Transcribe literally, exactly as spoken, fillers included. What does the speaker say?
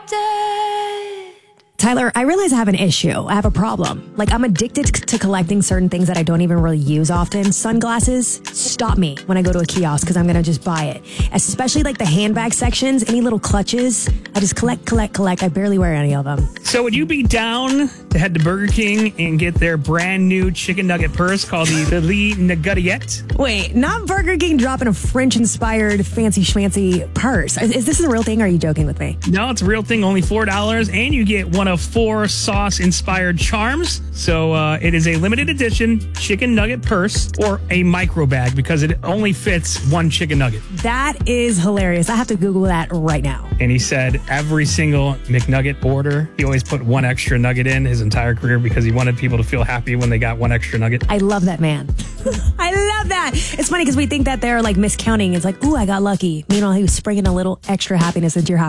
dead. Tyler, I realize I have an issue. I have a problem. Like, I'm addicted to collecting certain things that I don't even really use often. Sunglasses stop me when I go to a kiosk because I'm going to just buy it. Especially like the handbag sections, any little clutches. I just collect, collect, collect. I barely wear any of them. So would you be down to head to Burger King and get their brand new chicken nugget purse called the Philly Nuggettiette? Wait, not Burger King dropping a French-inspired fancy schmancy purse. Is, is this a real thing or are you joking with me? No, it's a real thing. Only four dollars. And you get one of four sauce-inspired charms. So uh, it is a limited edition chicken nugget purse or a micro bag because it only fits one chicken nugget. That is hilarious. I have to Google that right now. And he said every single McNugget order, he always put one extra nugget in his entire career because he wanted people to feel happy when they got one extra nugget. I love that man. I love that. It's funny because we think that they're like miscounting. It's like, ooh, I got lucky. Meanwhile, he was springing a little extra happiness into your house.